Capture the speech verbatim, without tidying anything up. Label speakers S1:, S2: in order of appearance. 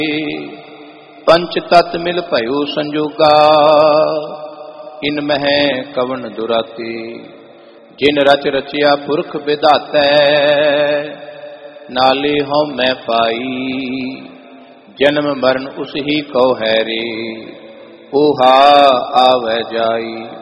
S1: पंच तत् मिल भयो संजोगा, इन मह कवन दुराते। जिन रच रचिया पुरख विधातै, नाले हों मैं पाई। जन्म मरण उस ही को है रे, ओहा आवे जाई।